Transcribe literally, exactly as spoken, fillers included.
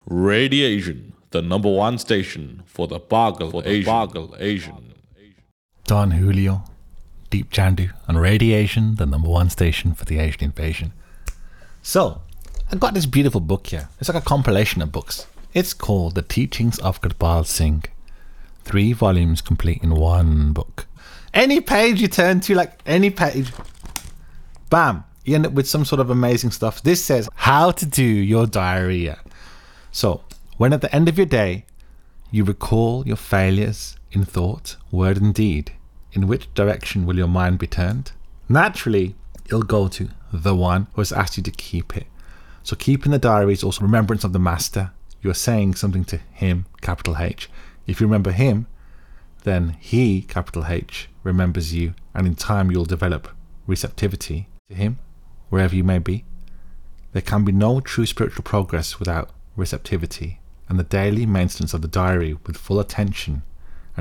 Radiation, the number one station for the Bargal for the Asian. Bargal Asian. Don Julio, Deep Jandu, and Radiation, the number one station for the Asian invasion. So, I got this beautiful book here. It's like a compilation of books. It's called The Teachings of Gurpal Singh. Three volumes complete in one book. Any page you turn to, like any page, bam, you end up with some sort of amazing stuff. This says how to do your diarrhea. So, when at the end of your day, you recall your failures in thought, word and deed, in which direction will your mind be turned? Naturally, you'll go to the one who has asked you to keep it. So keeping the diary is also remembrance of the master. You're saying something to him, capital H. If you remember him, then he, capital H, remembers you, and in time you'll develop receptivity to him, wherever you may be. There can be no true spiritual progress without receptivity, and the daily maintenance of the diary with full attention